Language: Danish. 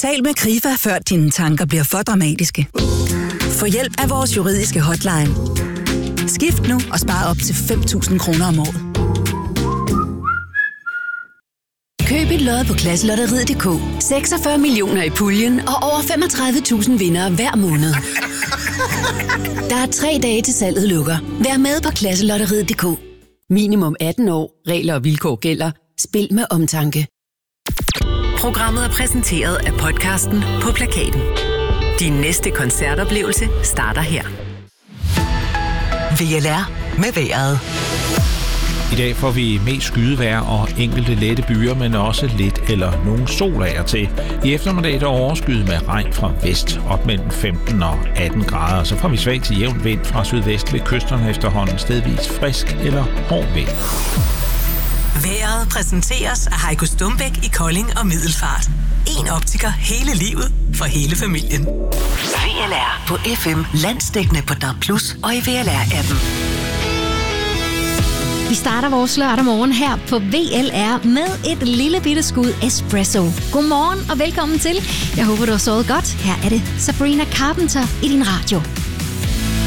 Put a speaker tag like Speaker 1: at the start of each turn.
Speaker 1: Tal med Krifa, før dine tanker bliver for dramatiske. Få hjælp af vores juridiske hotline. Skift nu og spar op til 5.000 kroner om året. Køb et lod på Klasselotteriet.dk. 46 millioner i puljen og over 35.000 vindere hver måned. Der er 3 dage til salget lukker. Vær med på Klasselotteriet.dk. Minimum 18 år. Regler og vilkår gælder. Spil med omtanke. Programmet er præsenteret af podcasten På Plakaten. Din næste koncertoplevelse starter her. VLR med vejret.
Speaker 2: I dag får vi mest skydevejr og enkelte lette byer, men også lidt eller nogen sol af og til. I eftermiddag er overskyet med regn fra vest op mellem 15 og 18 grader. Så får vi svag til jævn vind fra sydvest ved kysterne efterhånden stedvis frisk eller hård vind.
Speaker 1: Vejret præsenteres af Heiko Stumbæk i Kolding og Middelfart. En optiker hele livet for hele familien. VLR på FM, landsdækkende på DAB+ og i VLR-appen.
Speaker 3: Vi starter vores lørdag morgen her på VLR med et lille bitte skud espresso. Godmorgen og velkommen til. Jeg håber, du har sovet godt. Her er det Sabrina Carpenter i din radio.